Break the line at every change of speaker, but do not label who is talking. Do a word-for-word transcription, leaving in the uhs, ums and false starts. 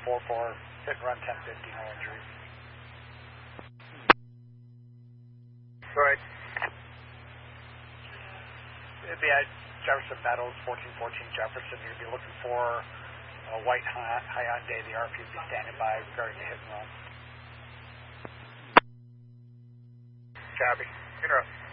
four four, hit and run ten fifty, no injuries.
Go ahead.
It'd be at Jefferson Meadows, fourteen fourteen Jefferson. You'd be looking for a white Hyundai. The R P would be standing by regarding the hit and run.
Copy. Interrupt.